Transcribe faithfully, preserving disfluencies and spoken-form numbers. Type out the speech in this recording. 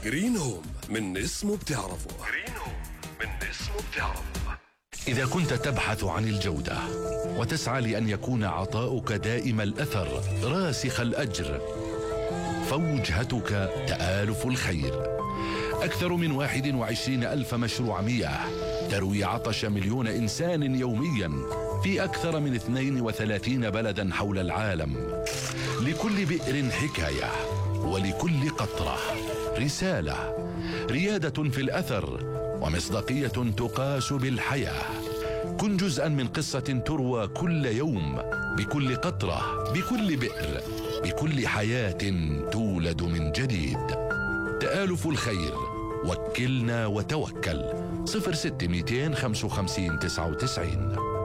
جرين هوم من اسمه بتعرفه. جرين هوم من اسمه بتعرفه. إذا كنت تبحث عن الجودة وتسعى لأن يكون عطاؤك دائم الأثر راسخ الأجر، فوجهتك تآلف الخير. أكثر من واحد وعشرين ألف مشروع مياه تروي عطش مليون إنسان يوميا في أكثر من اثنين وثلاثين بلدا حول العالم. لكل بئر حكاية، ولكل قطرة رسالة، ريادة في الأثر ومصداقية تقاس بالحياة. كن جزءا من قصة تروى كل يوم، بكل قطرة، بكل بئر، بكل حياة تولد من جديد. تآلف الخير، وكلنا وتوكل. صفر ستة مئتين خمسة وخمسين تسعة وتسعين.